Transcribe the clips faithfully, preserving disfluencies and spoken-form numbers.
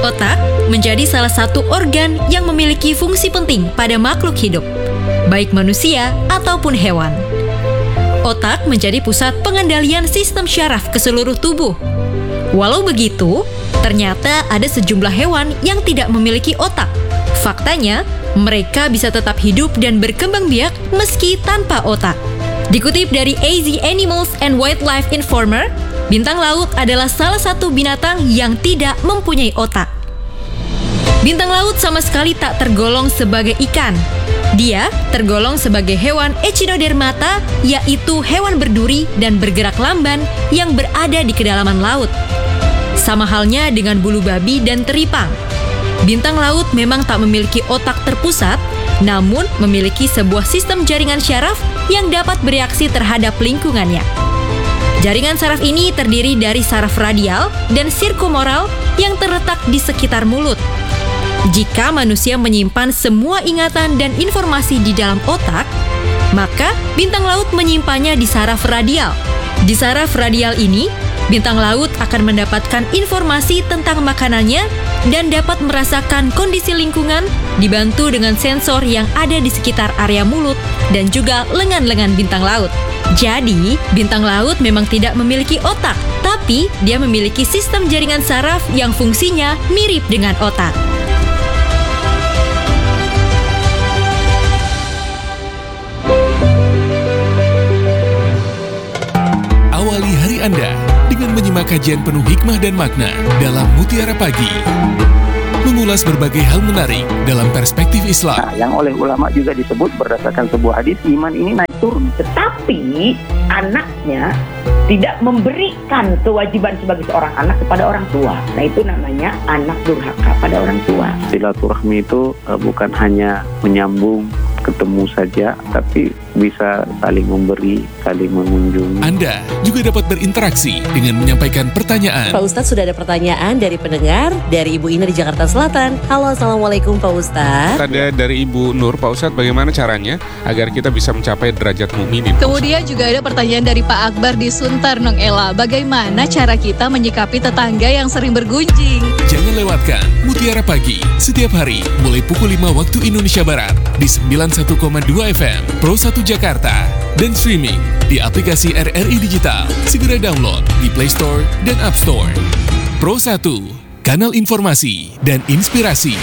Otak menjadi salah satu organ yang memiliki fungsi penting pada makhluk hidup, baik manusia ataupun hewan. Otak menjadi pusat pengendalian sistem syaraf ke seluruh tubuh. Walau begitu, ternyata ada sejumlah hewan yang tidak memiliki otak. Faktanya, mereka bisa tetap hidup dan berkembang biak meski tanpa otak. Dikutip dari A Z Animals and Wildlife Informer, bintang laut adalah salah satu binatang yang tidak mempunyai otak. Bintang laut sama sekali tak tergolong sebagai ikan. Dia tergolong sebagai hewan echinodermata, yaitu hewan berduri dan bergerak lamban yang berada di kedalaman laut. Sama halnya dengan bulu babi dan teripang. Bintang laut memang tak memiliki otak terpusat, namun memiliki sebuah sistem jaringan syaraf yang dapat bereaksi terhadap lingkungannya. Jaringan saraf ini terdiri dari saraf radial dan sirkumoral yang terletak di sekitar mulut. Jika manusia menyimpan semua ingatan dan informasi di dalam otak, maka bintang laut menyimpannya di saraf radial. Di saraf radial ini, bintang laut akan mendapatkan informasi tentang makanannya dan dapat merasakan kondisi lingkungan dibantu dengan sensor yang ada di sekitar area mulut dan juga lengan-lengan bintang laut. Jadi, bintang laut memang tidak memiliki otak, tapi dia memiliki sistem jaringan saraf yang fungsinya mirip dengan otak. Awali hari Anda dengan menyimak kajian penuh hikmah dan makna dalam Mutiara Pagi. Mengulas berbagai hal menarik dalam perspektif Islam. Nah, yang oleh ulama juga disebut berdasarkan sebuah hadis, iman ini naik turun. Tetapi anaknya tidak memberikan kewajiban sebagai seorang anak kepada orang tua. Nah, itu namanya anak durhaka pada orang tua. Silaturahmi itu uh, bukan hanya menyambung ketemu saja, tapi bisa saling memberi, saling mengunjungi. Anda juga dapat berinteraksi dengan menyampaikan pertanyaan. Pak Ustadz, sudah ada pertanyaan dari pendengar, dari Ibu Ina di Jakarta Selatan. Halo, Assalamualaikum Pak Ustadz. Ada dari Ibu Nur. Pak Ustadz, bagaimana caranya agar kita bisa mencapai derajat mukminin? Kemudian juga ada pertanyaan dari Pak Akbar di Suntar, Nong Ella. Bagaimana cara kita menyikapi tetangga yang sering bergunjing? Jangan lewatkan Mutiara Pagi setiap hari mulai pukul lima waktu Indonesia Barat di sembilan puluh satu koma dua F M Pro satu Jakarta dan streaming di aplikasi R R I Digital. Segera download di Play Store dan App Store. Pro satu, kanal informasi dan inspirasi.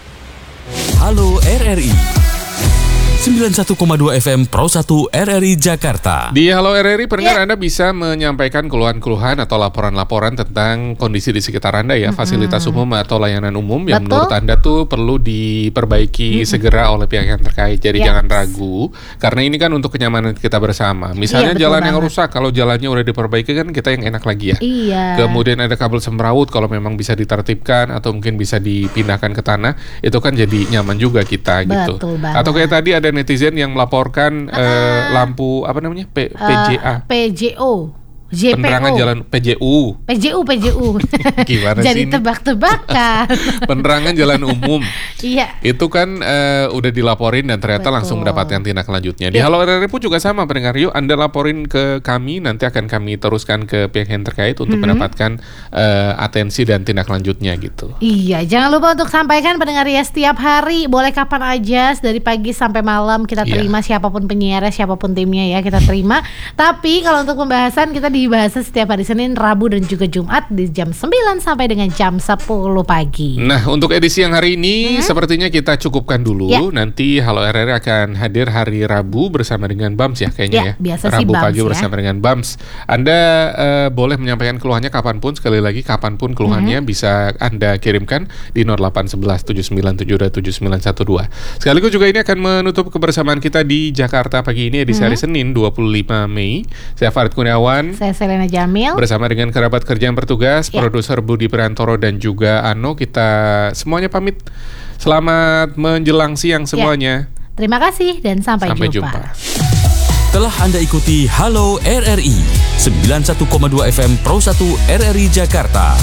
Halo R R I sembilan puluh satu koma dua F M Pro satu R R I Jakarta. Di Halo R R I, pendengar, Ya. Anda bisa menyampaikan keluhan-keluhan atau laporan-laporan tentang kondisi di sekitar Anda ya, mm-hmm. fasilitas umum atau layanan umum yang Betul. menurut Anda tuh perlu diperbaiki mm-hmm. segera oleh pihak yang terkait. Jadi Yes. jangan ragu, karena ini kan untuk kenyamanan kita bersama. Misalnya Iya, betul jalan yang banget. rusak, kalau jalannya udah diperbaiki kan kita yang enak lagi ya. Iya. Kemudian ada kabel semrawut, kalau memang bisa ditertibkan atau mungkin bisa dipindahkan ke tanah, itu kan jadi nyaman juga kita gitu. Betul banget. Atau kayak tadi ada netizen yang melaporkan Ah. eh, lampu apa namanya P- Eh, PJA, P J O. J P O. penerangan jalan P J U. P J U, P J U. Gimana Jadi sih ini? tebak-tebakan. Penerangan jalan umum. Iya. Itu kan eh, udah dilaporin dan ternyata Betul. langsung mendapatkan tindak lanjutnya. Di Ya. Halo R R I pun juga sama, pendengar. Yuk Anda laporin ke kami, nanti akan kami teruskan ke pihak yang terkait untuk Mm-hmm. mendapatkan eh, atensi dan tindak lanjutnya gitu. Iya, jangan lupa untuk sampaikan pendengar ya setiap hari, boleh kapan aja, dari pagi sampai malam kita Iya. terima, siapapun penyiarnya, siapapun timnya ya kita terima. Tapi kalau untuk pembahasan kita dibahas setiap hari Senin, Rabu dan juga Jumat di jam sembilan sampai dengan jam sepuluh pagi. Nah, untuk edisi yang hari ini Hmm? sepertinya kita cukupkan dulu. Ya. Nanti Halo R R I akan hadir hari Rabu bersama dengan Bams ya kayaknya ya. Ya, biasa sih Rabu Bams pagi ya. bersama dengan Bams. Anda eh, boleh menyampaikan keluhannya kapanpun, sekali lagi kapanpun keluhannya bisa Anda kirimkan di nol delapan satu satu tujuh sembilan tujuh dua tujuh sembilan satu dua. Sekaligus juga ini akan menutup kebersamaan kita di Jakarta pagi ini edisi hari Senin dua puluh lima Mei. Saya Farid Kurniawan. Saya Selena Jamil. Bersama dengan kerabat kerja yang bertugas, Ya. produser Budi Priantoro dan juga Ano, kita semuanya pamit. Selamat menjelang siang semuanya. Terima kasih dan sampai, Sampai jumpa. jumpa. Telah Anda ikuti Halo R R I sembilan puluh satu koma dua F M Pro satu R R I Jakarta.